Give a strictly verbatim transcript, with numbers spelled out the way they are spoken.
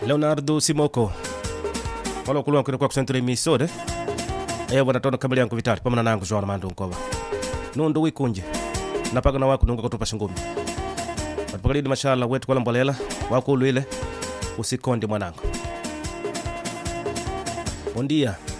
Leonardo Simoko wala kulwa kwenda kwa kusentre misode eyo bwana tona kamili yangu vitatu pamana nangu Joana Mando Nkoba nundu wikunje napaga na wako nunga kutupa shingumi atupakalidi mashala wetu kwa mbolela wako ulwile usikonde mwanangu. Bom dia.